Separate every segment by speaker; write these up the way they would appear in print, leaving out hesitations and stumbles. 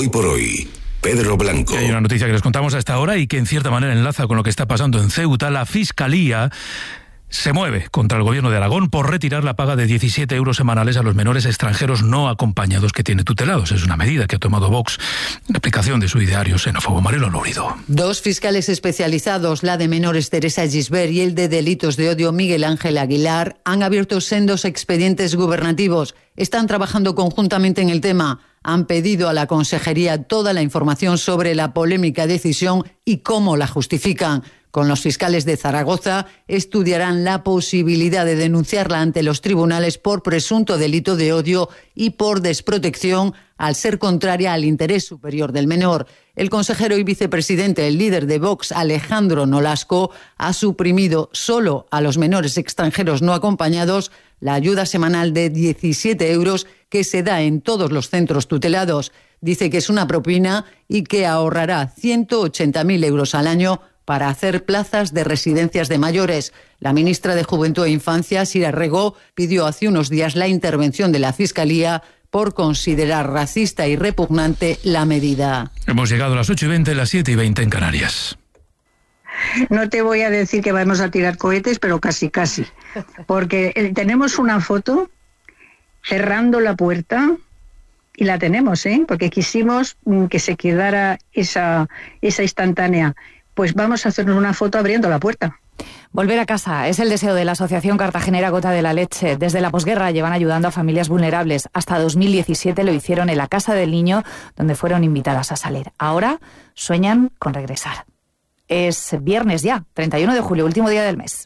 Speaker 1: Hoy por hoy, Pedro Blanco.
Speaker 2: Hay una noticia que les contamos a esta hora y que en cierta manera enlaza con lo que está pasando en Ceuta. La Fiscalía se mueve contra el gobierno de Aragón por retirar la paga de 17 euros semanales a los menores extranjeros no acompañados que tiene tutelados. Es una medida que ha tomado Vox en aplicación de su ideario xenófobo. Marilo Lórido.
Speaker 3: Dos fiscales especializados, la de menores Teresa Gisbert y el de delitos de odio Miguel Ángel Aguilar, han abierto sendos expedientes gubernativos. Están trabajando conjuntamente en el tema. Han pedido a la Consejería toda la información sobre la polémica decisión y cómo la justifican. Con los fiscales de Zaragoza estudiarán la posibilidad de denunciarla ante los tribunales por presunto delito de odio y por desprotección al ser contraria al interés superior del menor. El consejero y vicepresidente, el líder de Vox, Alejandro Nolasco, ha suprimido solo a los menores extranjeros no acompañados la ayuda semanal de 17 euros que se da en todos los centros tutelados. Dice que es una propina y que ahorrará 180.000 euros al año para hacer plazas de residencias de mayores. La ministra de Juventud e Infancia, Sira Rego, pidió hace unos días la intervención de la Fiscalía por considerar racista y repugnante la medida.
Speaker 2: Hemos llegado a las 8:20, las 7:20 en Canarias.
Speaker 4: No te voy a decir que vamos a tirar cohetes, pero casi, porque tenemos una foto cerrando la puerta y la tenemos, porque quisimos que se quedara esa instantánea. Pues vamos a hacernos una foto abriendo la puerta.
Speaker 5: Volver a casa es el deseo de la Asociación Cartagenera Gota de la Leche. Desde la posguerra llevan ayudando a familias vulnerables. Hasta 2017 lo hicieron en la Casa del Niño, donde fueron invitadas a salir. Ahora sueñan con regresar. Es viernes ya, 31 de julio, último día del mes.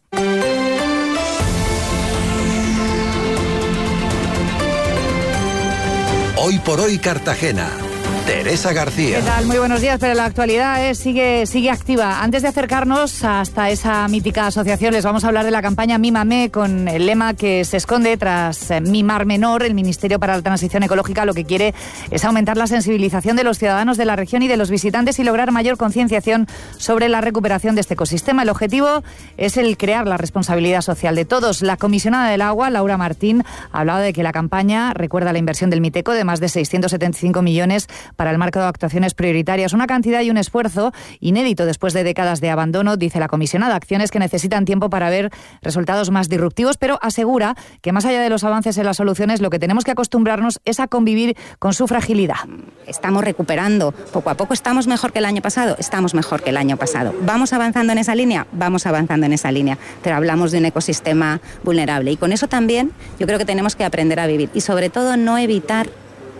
Speaker 1: Hoy por hoy Cartagena. Teresa García.
Speaker 5: ¿Qué tal? Muy buenos días, pero la actualidad sigue activa. Antes de acercarnos hasta esa mítica asociación, les vamos a hablar de la campaña Mímame, con el lema que se esconde tras Mimar Menor. El Ministerio para la Transición Ecológica lo que quiere es aumentar la sensibilización de los ciudadanos de la región y de los visitantes y lograr mayor concienciación sobre la recuperación de este ecosistema. El objetivo es el crear la responsabilidad social de todos. La comisionada del agua, Laura Martín, ha hablado de que la campaña recuerda la inversión del Miteco de más de 675 millones para el marco de actuaciones prioritarias. Una cantidad y un esfuerzo inédito después de décadas de abandono, dice la comisionada. Acciones que necesitan tiempo para ver resultados más disruptivos, pero asegura que más allá de los avances en las soluciones, lo que tenemos que acostumbrarnos es a convivir con su fragilidad.
Speaker 6: Estamos recuperando. Poco a poco estamos mejor que el año pasado. Estamos mejor que el año pasado. ¿Vamos avanzando en esa línea? Vamos avanzando en esa línea. Pero hablamos de un ecosistema vulnerable. Y con eso también yo creo que tenemos que aprender a vivir. Y sobre todo no evitar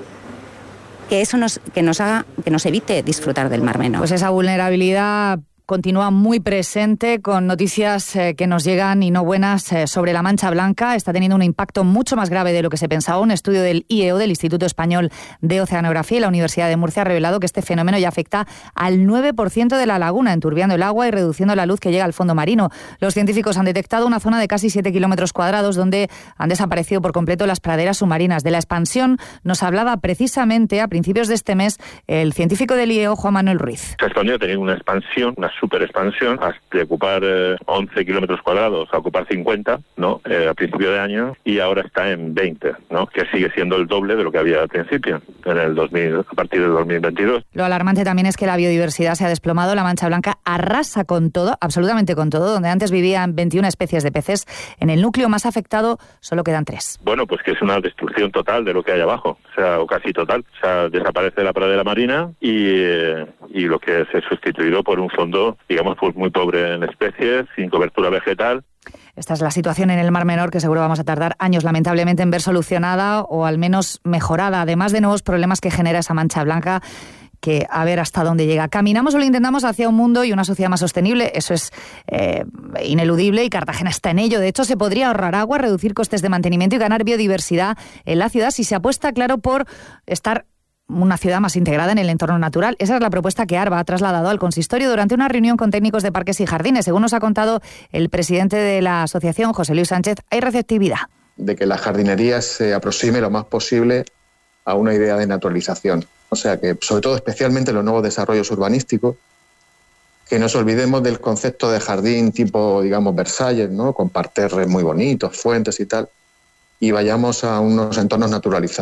Speaker 6: que eso nos evite disfrutar del Mar Menor.
Speaker 5: Pues esa vulnerabilidad continúa muy presente, con noticias que nos llegan y no buenas sobre la mancha blanca. Está teniendo un impacto mucho más grave de lo que se pensaba. Un estudio del IEO, del Instituto Español de Oceanografía, y la Universidad de Murcia ha revelado que este fenómeno ya afecta al 9% de la laguna, enturbiando el agua y reduciendo la luz que llega al fondo marino. Los científicos han detectado una zona de casi 7 kilómetros cuadrados donde han desaparecido por completo las praderas submarinas. De la expansión nos hablaba precisamente a principios de este mes el científico del IEO, Juan Manuel Ruiz.
Speaker 7: Se ha expandido, ha tenido una expansión, una super expansión, hasta de ocupar 11 kilómetros cuadrados a ocupar 50, ¿no? A principio de año, y ahora está en 20, ¿no? Que sigue siendo el doble de lo que había al principio, a partir del 2022.
Speaker 5: Lo alarmante también es que la biodiversidad se ha desplomado. La mancha blanca arrasa con todo, absolutamente con todo. Donde antes vivían 21 especies de peces, en el núcleo más afectado solo quedan 3.
Speaker 7: Bueno, pues que es una destrucción total de lo que hay abajo, o casi total. O sea, desaparece la pradera marina y lo que se ha sustituido por un fondo, digamos, pues muy pobre en especies, sin cobertura vegetal.
Speaker 5: Esta es la situación en el Mar Menor, que seguro vamos a tardar años, lamentablemente, en ver solucionada o al menos mejorada, además de nuevos problemas que genera esa mancha blanca, que a ver hasta dónde llega. Caminamos o lo intentamos hacia un mundo y una sociedad más sostenible. Eso es ineludible, y Cartagena está en ello. De hecho, se podría ahorrar agua, reducir costes de mantenimiento y ganar biodiversidad en la ciudad si se apuesta, claro, por estar una ciudad más integrada en el entorno natural. Esa es la propuesta que ARBA ha trasladado al consistorio durante una reunión con técnicos de parques y jardines. Según nos ha contado el presidente de la asociación, José Luis Sánchez, hay receptividad.
Speaker 8: De que la jardinería se aproxime lo más posible a una idea de naturalización. O sea que, sobre todo, especialmente los nuevos desarrollos urbanísticos, que nos olvidemos del concepto de jardín tipo, digamos, Versalles, ¿no? Con parterres muy bonitos, fuentes y tal, y vayamos a unos entornos naturalizados.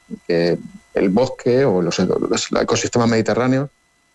Speaker 8: que el bosque o los ecosistemas mediterráneos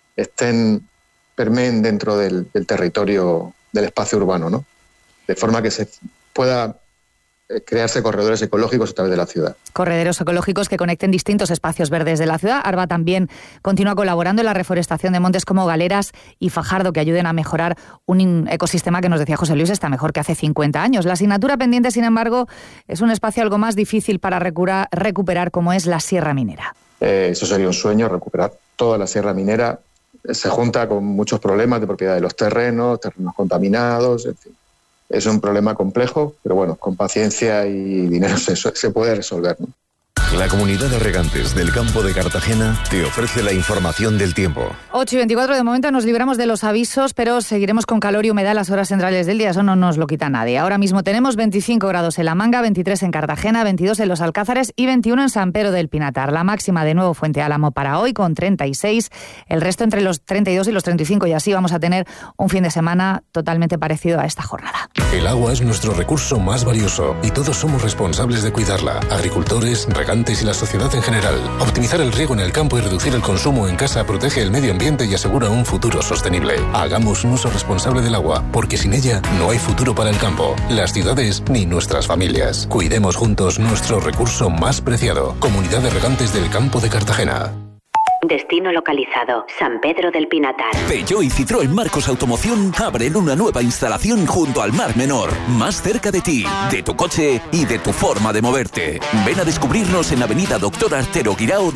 Speaker 8: permeen dentro del territorio del espacio urbano, ¿no? De forma que se pueda crearse corredores ecológicos a través de la ciudad.
Speaker 5: Corredores ecológicos que conecten distintos espacios verdes de la ciudad. Arba también continúa colaborando en la reforestación de montes como Galeras y Fajardo, que ayuden a mejorar un ecosistema que, nos decía José Luis, está mejor que hace 50 años. La asignatura pendiente, sin embargo, es un espacio algo más difícil para recuperar, como es la Sierra Minera.
Speaker 8: Eso sería un sueño, recuperar toda la Sierra Minera. Se junta con muchos problemas de propiedad de los terrenos contaminados, en fin. Es un problema complejo, pero bueno, con paciencia y dinero se puede resolver, ¿no?
Speaker 1: La Comunidad de Regantes del Campo de Cartagena te ofrece la información del tiempo.
Speaker 5: 8:24, de momento nos libramos de los avisos, pero seguiremos con calor y humedad las horas centrales del día, eso no nos lo quita nadie. Ahora mismo tenemos 25 grados en La Manga, 23 en Cartagena, 22 en Los Alcázares y 21 en San Pedro del Pinatar. La máxima de nuevo Fuente Álamo para hoy con 36, el resto entre los 32 y los 35, y así vamos a tener un fin de semana totalmente parecido a esta jornada.
Speaker 9: El agua es nuestro recurso más valioso y todos somos responsables de cuidarla. Agricultores, regantes y la sociedad en general. Optimizar el riego en el campo y reducir el consumo en casa protege el medio ambiente y asegura un futuro sostenible. Hagamos un uso responsable del agua, porque sin ella no hay futuro para el campo, las ciudades ni nuestras familias. Cuidemos juntos nuestro recurso más preciado. Comunidad de Regantes del Campo de Cartagena.
Speaker 10: Destino localizado, San Pedro del Pinatar.
Speaker 11: Peugeot y Citroën Marcos Automoción abren una nueva instalación junto al Mar Menor, más cerca de ti, de tu coche y de tu forma de moverte. Ven a descubrirnos en Avenida Doctor Artero Guirao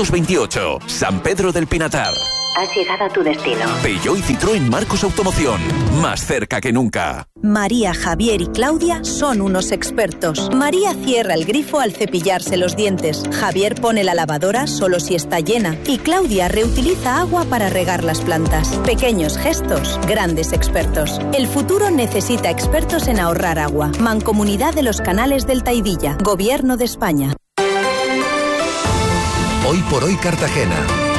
Speaker 11: 228, San Pedro del Pinatar.
Speaker 10: Has llegado a tu destino.
Speaker 11: Peugeot y Citroën Marcos Automoción, más cerca que nunca.
Speaker 12: María, Javier y Claudia son unos expertos. María cierra el grifo al cepillarse los dientes. Javier pone la lavadora solo si está llena. Y Claudia reutiliza agua para regar las plantas. Pequeños gestos, grandes expertos. El futuro necesita expertos en ahorrar agua. Mancomunidad de los Canales del Taidilla. Gobierno de España.
Speaker 1: Hoy por hoy Cartagena.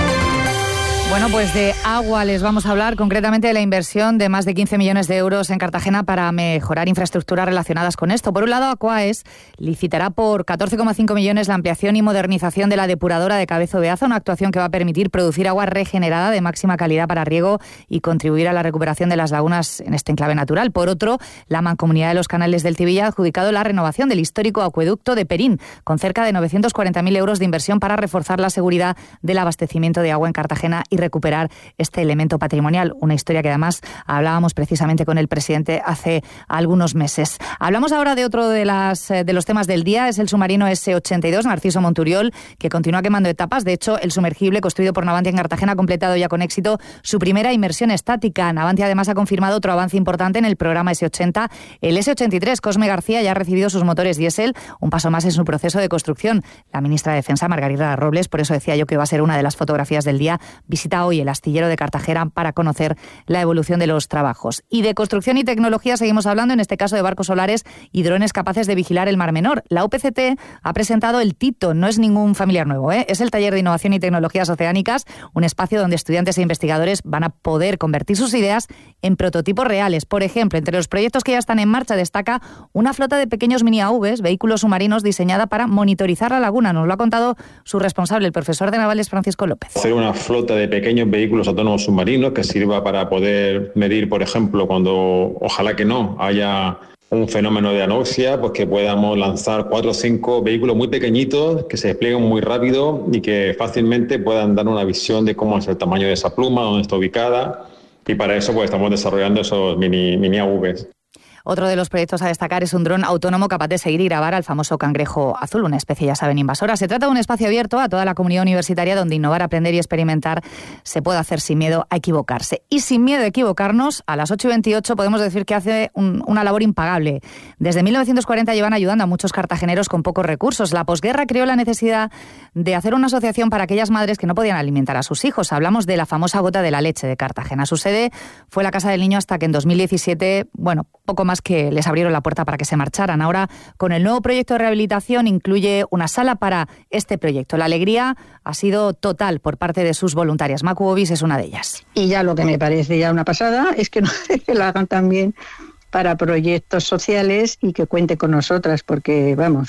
Speaker 5: Bueno, pues de agua les vamos a hablar, concretamente de la inversión de más de 15 millones de euros en Cartagena para mejorar infraestructuras relacionadas con esto. Por un lado, Aquaes licitará por 14,5 millones la ampliación y modernización de la depuradora de Cabezo Beaza, una actuación que va a permitir producir agua regenerada de máxima calidad para riego y contribuir a la recuperación de las lagunas en este enclave natural. Por otro, la Mancomunidad de los Canales del Tibilla ha adjudicado la renovación del histórico acueducto de Perín, con cerca de 940.000 euros de inversión para reforzar la seguridad del abastecimiento de agua en Cartagena y recuperar este elemento patrimonial, una historia que además hablábamos precisamente con el presidente hace algunos meses. Hablamos ahora de otro de los temas del día, es el submarino S-82 Narciso Monturiol, que continúa quemando etapas. De hecho, el sumergible construido por Navantia en Cartagena ha completado ya con éxito su primera inmersión estática. Navantia además ha confirmado otro avance importante en el programa S-80. El S-83 Cosme García ya ha recibido sus motores diésel, un paso más en su proceso de construcción. La ministra de Defensa, Margarita Robles, por eso decía yo que va a ser una de las fotografías del día, visita hoy el astillero de Cartagena para conocer la evolución de los trabajos. Y de construcción y tecnología seguimos hablando, en este caso de barcos solares y drones capaces de vigilar el Mar Menor. La UPCT ha presentado el TITO, no es ningún familiar nuevo, es el Taller de Innovación y Tecnologías Oceánicas, un espacio donde estudiantes e investigadores van a poder convertir sus ideas en prototipos reales. Por ejemplo, entre los proyectos que ya están en marcha destaca una flota de pequeños mini AVs, vehículos submarinos diseñada para monitorizar la laguna. Nos lo ha contado su responsable, el profesor de Navales, Francisco López.
Speaker 13: Hacer una flota de pequeños vehículos autónomos submarinos que sirva para poder medir, por ejemplo, cuando ojalá que no haya un fenómeno de anoxia, pues que podamos lanzar 4 o 5 vehículos muy pequeñitos que se desplieguen muy rápido y que fácilmente puedan dar una visión de cómo es el tamaño de esa pluma, dónde está ubicada, y para eso pues estamos desarrollando esos mini AVs.
Speaker 5: Otro de los proyectos a destacar es un dron autónomo capaz de seguir y grabar al famoso cangrejo azul, una especie, ya saben, invasora. Se trata de un espacio abierto a toda la comunidad universitaria donde innovar, aprender y experimentar se puede hacer sin miedo a equivocarse. Y sin miedo a equivocarnos, a las 8:28 podemos decir que hace una labor impagable. Desde 1940 llevan ayudando a muchos cartageneros con pocos recursos. La posguerra creó la necesidad de hacer una asociación para aquellas madres que no podían alimentar a sus hijos. Hablamos de la famosa Gota de la Leche de Cartagena. Su sede fue la Casa del Niño hasta que en 2017, poco más que les abrieron la puerta para que se marcharan. Ahora, con el nuevo proyecto de rehabilitación, incluye una sala para este proyecto. La alegría ha sido total por parte de sus voluntarias. Macu Obis es una de ellas.
Speaker 4: Y ya lo que me parece ya una pasada es que lo hagan también para proyectos sociales y que cuente con nosotras, porque,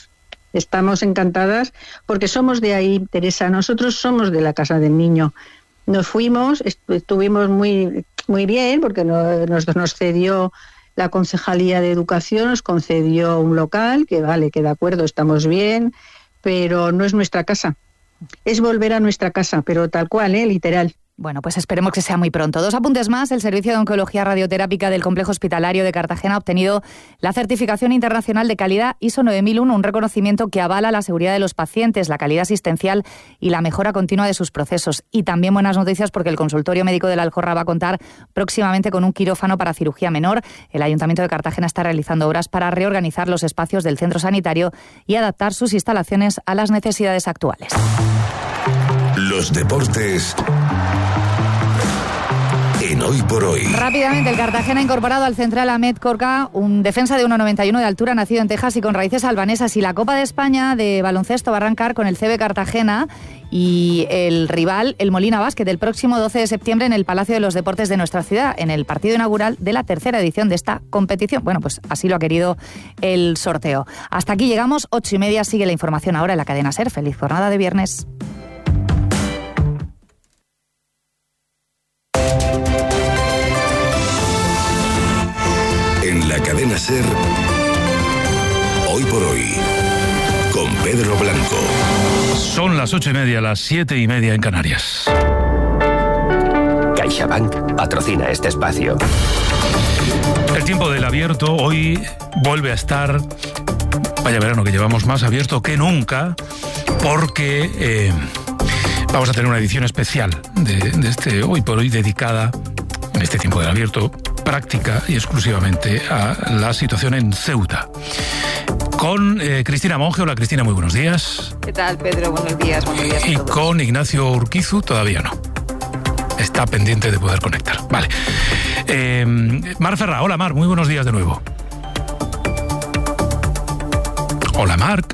Speaker 4: Estamos encantadas porque somos de ahí, Teresa. Nosotros somos de la Casa del Niño. Nos fuimos, estuvimos muy bien porque nos cedió la Concejalía de Educación, nos concedió un local, que vale, que de acuerdo, estamos bien, pero no es nuestra casa. Es volver a nuestra casa, pero tal cual, literal.
Speaker 5: Bueno, pues esperemos que sea muy pronto. 2 apuntes más. El Servicio de Oncología Radioterápica del Complejo Hospitalario de Cartagena ha obtenido la certificación internacional de calidad ISO 9001, un reconocimiento que avala la seguridad de los pacientes, la calidad asistencial y la mejora continua de sus procesos. Y también buenas noticias porque el consultorio médico de la Aljorra va a contar próximamente con un quirófano para cirugía menor. El Ayuntamiento de Cartagena está realizando obras para reorganizar los espacios del centro sanitario y adaptar sus instalaciones a las necesidades actuales.
Speaker 1: Los deportes en Hoy por Hoy.
Speaker 5: Rápidamente, el Cartagena ha incorporado al central Ahmed Korka, un defensa de 1,91 de altura, nacido en Texas y con raíces albanesas. Y la Copa de España de baloncesto va a arrancar con el CB Cartagena y el rival, el Molina Basket, el próximo 12 de septiembre en el Palacio de los Deportes de nuestra ciudad, en el partido inaugural de la 3ª edición de esta competición. Bueno, pues así lo ha querido el sorteo. Hasta aquí llegamos, 8:30, sigue la información ahora en la cadena SER. Feliz jornada de viernes.
Speaker 1: En la cadena SER, Hoy por Hoy, con Pedro Blanco.
Speaker 2: Son las 8:30, las 7:30 en Canarias.
Speaker 14: CaixaBank patrocina este espacio.
Speaker 2: El tiempo del abierto hoy vuelve a estar, vaya verano que llevamos, más abierto que nunca, porque vamos a tener una edición especial de este Hoy por Hoy dedicada, en este tiempo del abierto, práctica y exclusivamente a la situación en Ceuta. Con Cristina Monge. Hola Cristina, muy buenos días.
Speaker 15: ¿Qué tal, Pedro? Buenos días a todos.
Speaker 2: Y con Ignacio Urquizu todavía no. Está pendiente de poder conectar. Vale. Mar Ferrá. Hola Mar, muy buenos días de nuevo. Hola Marc.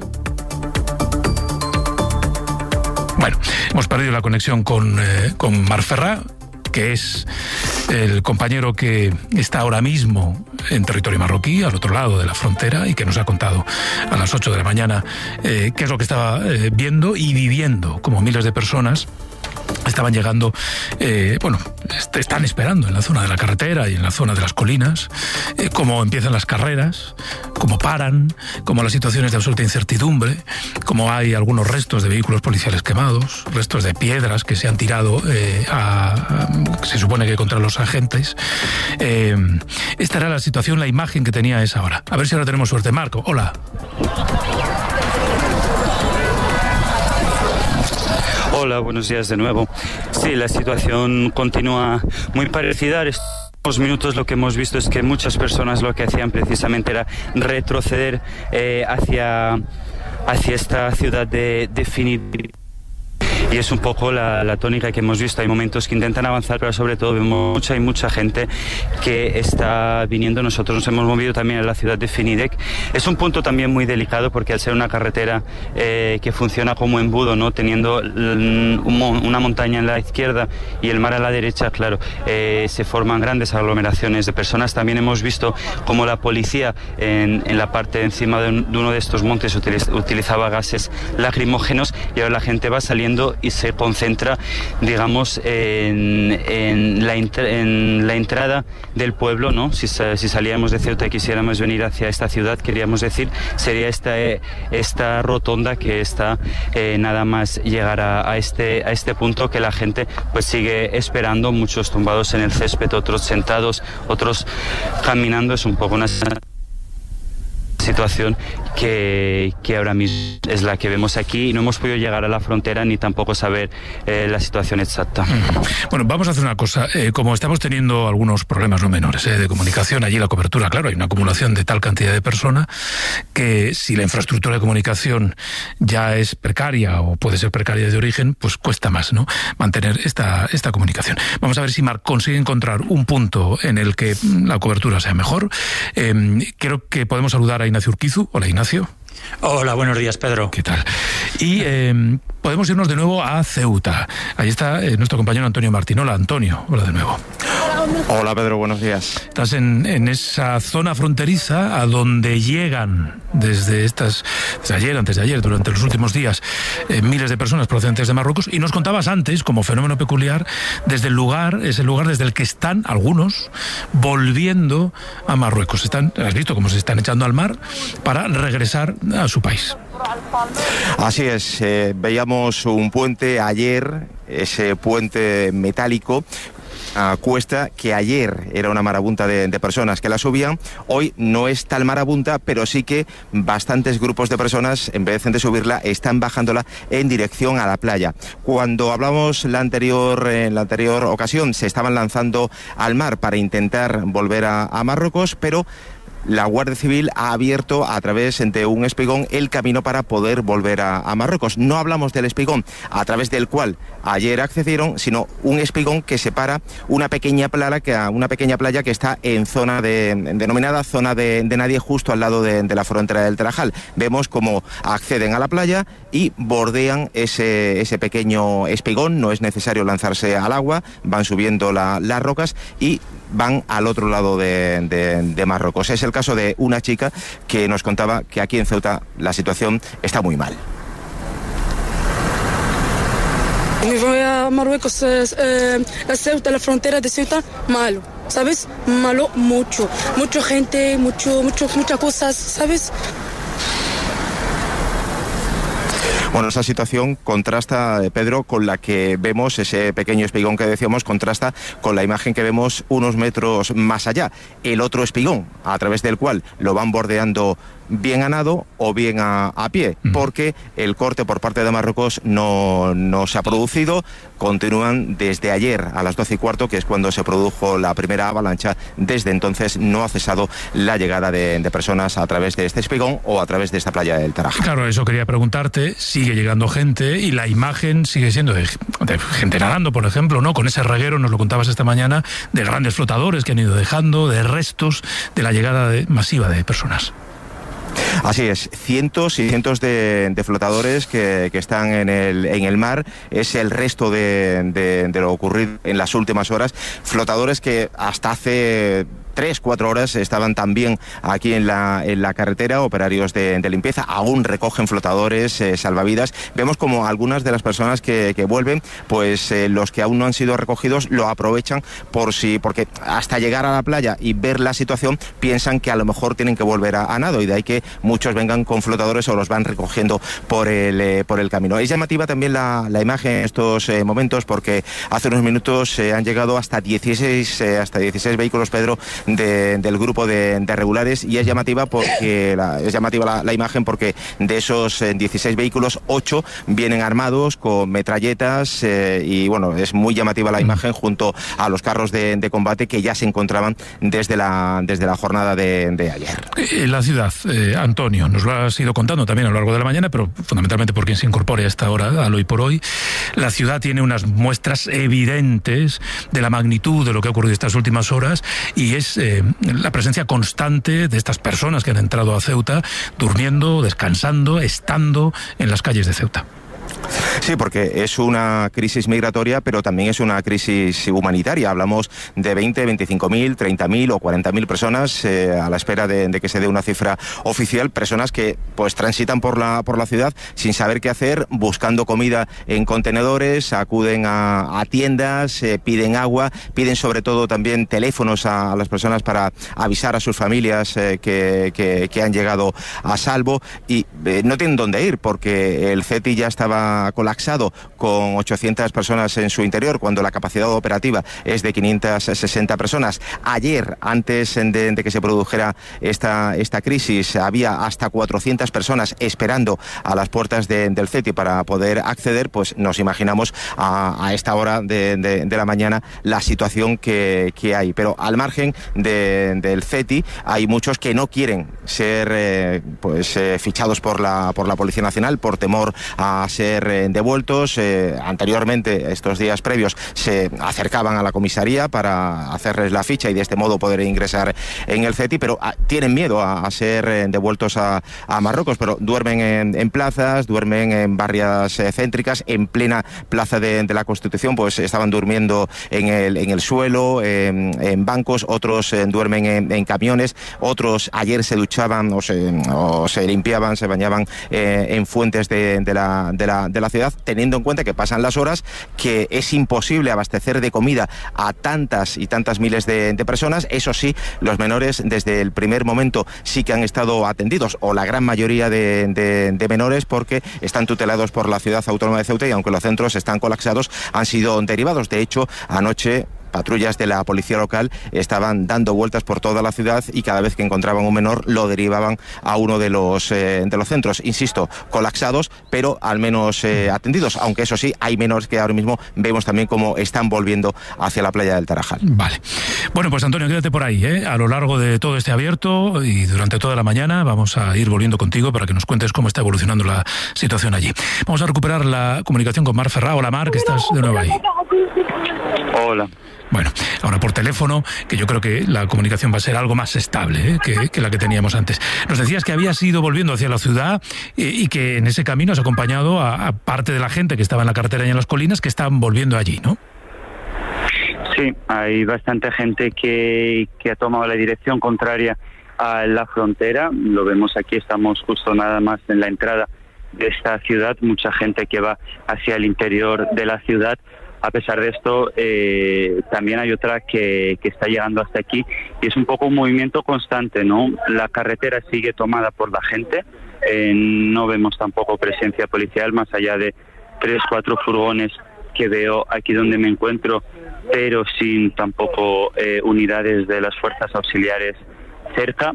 Speaker 2: Bueno, hemos perdido la conexión con Mar Ferrá, que es el compañero que está ahora mismo en territorio marroquí, al otro lado de la frontera, y que nos ha contado a las 8 de la mañana qué es lo que estaba viendo y viviendo, como miles de personas estaban llegando, están esperando en la zona de la carretera y en la zona de las colinas, cómo empiezan las carreras, cómo paran, cómo las situaciones de absoluta incertidumbre, cómo hay algunos restos de vehículos policiales quemados, restos de piedras que se han tirado se supone que contra los agentes. Esta era la situación, la imagen que tenía a esa hora. A ver si ahora tenemos suerte. Marco, hola.
Speaker 16: Hola, buenos días de nuevo. Sí, la situación continúa muy parecida. Estos minutos lo que hemos visto es que muchas personas lo que hacían precisamente era retroceder hacia esta ciudad de Finidec. Y es un poco la tónica que hemos visto. Hay momentos que intentan avanzar, pero sobre todo vemos mucha gente que está viniendo. Nosotros nos hemos movido también a la ciudad de Finidec. Es un punto también muy delicado porque al ser una carretera que funciona como embudo, ¿no? Teniendo una montaña en la izquierda y el mar a la derecha, claro, se forman grandes aglomeraciones de personas. También hemos visto cómo la policía en la parte de encima de uno de estos montes utilizaba gases lacrimógenos, y ahora la gente va saliendo y se concentra, digamos, en la entrada del pueblo, ¿no? Si salíamos de Ceuta y quisiéramos venir hacia esta ciudad, queríamos decir, sería esta rotonda que está nada más llegar a este punto, que la gente pues sigue esperando, muchos tumbados en el césped, otros sentados, otros caminando. Es un poco una situación que ahora mismo es la que vemos aquí, y no hemos podido llegar a la frontera ni tampoco saber la situación exacta.
Speaker 2: Bueno, vamos a hacer una cosa. Como estamos teniendo algunos problemas no menores de comunicación, allí la cobertura, claro, hay una acumulación de tal cantidad de personas que si la infraestructura de comunicación ya es precaria o puede ser precaria de origen, pues cuesta más, ¿no?, mantener esta comunicación. Vamos a ver si Marc consigue encontrar un punto en el que la cobertura sea mejor. Creo que podemos saludar a Ignacio Urquizu. Hola, Ignacio.
Speaker 17: Hola, buenos días, Pedro.
Speaker 2: ¿Qué tal? Y podemos irnos de nuevo a Ceuta. Ahí está nuestro compañero Antonio Martín. Hola, Antonio. Hola de nuevo.
Speaker 18: Hola Pedro, buenos días.
Speaker 2: Estás en esa zona fronteriza a donde llegan desde antes de ayer, durante los últimos días, miles de personas procedentes de Marruecos, y nos contabas antes, como fenómeno peculiar, desde ese lugar desde el que están algunos volviendo a Marruecos. Has visto cómo se están echando al mar para regresar a su país.
Speaker 18: Así es, veíamos un puente ayer, ese puente metálico, a cuesta que ayer era una marabunta de personas que la subían. Hoy no es tal marabunta, pero sí que bastantes grupos de personas, en vez de subirla, están bajándola en dirección a la playa. Cuando hablamos en la anterior ocasión, se estaban lanzando al mar para intentar volver a Marruecos, pero la Guardia Civil ha abierto a través de un espigón el camino para poder volver a Marruecos. No hablamos del espigón a través del cual ayer accedieron, sino un espigón que separa una pequeña playa que está en zona denominada zona de nadie, justo al lado de la frontera del Tarajal. Vemos cómo acceden a la playa y bordean ese pequeño espigón. No es necesario lanzarse al agua, van subiendo las rocas y van al otro lado de Marruecos. Es el caso de una chica que nos contaba que aquí en Ceuta la situación está muy mal.
Speaker 19: Me voy a Marruecos, la Ceuta, la frontera de Ceuta, malo, ¿sabes? Malo mucho, mucha gente, muchas cosas, ¿sabes?
Speaker 18: Bueno, esa situación contrasta, Pedro, con la que vemos, ese pequeño espigón que decíamos, contrasta con la imagen que vemos unos metros más allá. El otro espigón, a través del cual lo van bordeando bien a nado o bien a pie, porque el corte por parte de Marruecos no se ha producido. Continúan desde ayer a las 12:15, que es cuando se produjo la primera avalancha. Desde entonces no ha cesado la llegada de personas a través de este espigón o a través de esta playa del Tarajal.
Speaker 2: Claro, eso quería preguntarte. Sigue llegando gente y la imagen sigue siendo de gente nadando, por ejemplo, ¿no? Con ese reguero, nos lo contabas esta mañana, de grandes flotadores que han ido dejando, de restos de la llegada masiva de personas.
Speaker 18: Así es, cientos y cientos de flotadores que están en el mar. Es el resto de lo ocurrido en las últimas horas. Flotadores que hasta hace 3-4 horas estaban también aquí en la carretera. Operarios de limpieza aún recogen flotadores, salvavidas. Vemos como algunas de las personas que vuelven, pues los que aún no han sido recogidos lo aprovechan porque hasta llegar a la playa y ver la situación piensan que a lo mejor tienen que volver a nado, y de ahí que muchos vengan con flotadores o los van recogiendo por el camino. Es llamativa también la imagen en estos momentos, porque hace unos minutos han llegado hasta 16 vehículos, Pedro, del grupo de regulares, y es llamativa la imagen porque de esos 16 vehículos, 8 vienen armados con metralletas, y bueno, es muy llamativa la imagen junto a los carros de combate que ya se encontraban desde la jornada de ayer.
Speaker 2: La ciudad, Antonio, nos lo has ido contando también a lo largo de la mañana, pero fundamentalmente por quien se incorpore a esta hora, al hoy por hoy. La ciudad tiene unas muestras evidentes de la magnitud de lo que ha ocurrido estas últimas horas, y es la presencia constante de estas personas que han entrado a Ceuta, durmiendo, descansando, estando en las calles de Ceuta.
Speaker 18: Sí, porque es una crisis migratoria, pero también es una crisis humanitaria. Hablamos de 20, 25.000, 30.000 o 40.000 personas a la espera de que se dé una cifra oficial. Personas que pues transitan por la ciudad sin saber qué hacer, buscando comida en contenedores, acuden a tiendas, piden agua, piden sobre todo también teléfonos a las personas para avisar a sus familias que han llegado a salvo, y no tienen dónde ir porque el CETI ya estaba colapsado con 800 personas en su interior, cuando la capacidad operativa es de 560 personas. Ayer, antes de que se produjera esta crisis, había hasta 400 personas esperando a las puertas del CETI para poder acceder. Pues nos imaginamos a esta hora de la mañana la situación que hay. Pero al margen del CETI hay muchos que no quieren ser fichados por la Policía Nacional por temor a ser ser devueltos. Anteriormente, estos días previos, se acercaban a la comisaría para hacerles la ficha y de este modo poder ingresar en el CETI, pero tienen miedo a ser devueltos a Marruecos, pero duermen en plazas, duermen en barrias céntricas, en plena plaza de la Constitución, pues estaban durmiendo en el suelo, en bancos, otros duermen en camiones, otros ayer se duchaban o se limpiaban, se bañaban en fuentes de la ciudad, teniendo en cuenta que pasan las horas, que es imposible abastecer de comida a tantas y tantas miles de personas. Eso sí, los menores desde el primer momento sí que han estado atendidos, o la gran mayoría de menores, porque están tutelados por la Ciudad Autónoma de Ceuta, y aunque los centros están colapsados, han sido derivados. De hecho, anoche patrullas de la policía local estaban dando vueltas por toda la ciudad y cada vez que encontraban un menor lo derivaban a uno de los centros, insisto, colapsados, pero al menos atendidos, aunque eso sí, hay menores que ahora mismo vemos también cómo están volviendo hacia la playa del Tarajal.
Speaker 2: Vale. Bueno, pues Antonio, quédate por ahí, a lo largo de todo este abierto y durante toda la mañana vamos a ir volviendo contigo para que nos cuentes cómo está evolucionando la situación allí. Vamos a recuperar la comunicación con Mar Ferrá. Hola, Mar, que estás de nuevo ahí.
Speaker 16: Hola.
Speaker 2: Bueno, ahora por teléfono, que yo creo que la comunicación va a ser algo más estable que la que teníamos antes. Nos decías que habías ido volviendo hacia la ciudad y que en ese camino has acompañado a parte de la gente que estaba en la carretera y en las colinas que están volviendo allí, ¿no?
Speaker 16: Sí, hay bastante gente que ha tomado la dirección contraria a la frontera. Lo vemos aquí, estamos justo nada más en la entrada de esta ciudad, mucha gente que va hacia el interior de la ciudad. A pesar de esto, también hay otra que está llegando hasta aquí y es un poco un movimiento constante, ¿no? La carretera sigue tomada por la gente, no vemos tampoco presencia policial más allá de 3-4 furgones que veo aquí donde me encuentro, pero sin tampoco unidades de las fuerzas auxiliares cerca.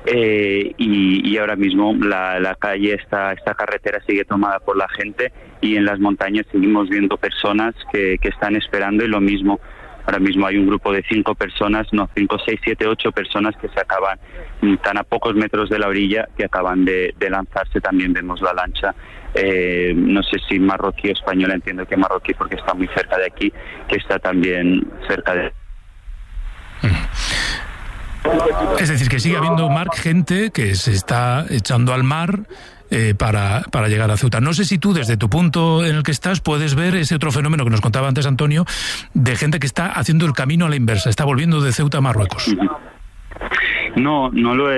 Speaker 16: Y ahora mismo la calle, esta carretera sigue tomada por la gente y en las montañas seguimos viendo personas que están esperando y lo mismo. Ahora mismo hay un grupo de 5 personas, 5, 6, 7, 8 personas que se acaban tan a pocos metros de la orilla que acaban de lanzarse. También vemos la lancha, no sé si marroquí o española, entiendo que marroquí porque está muy cerca de aquí, que está también cerca de...
Speaker 2: Es decir, que sigue habiendo, Marc, gente que se está echando al mar para llegar a Ceuta. No sé si tú, desde tu punto en el que estás, puedes ver ese otro fenómeno que nos contaba antes Antonio, de gente que está haciendo el camino a la inversa, está volviendo de Ceuta a Marruecos.
Speaker 16: No lo he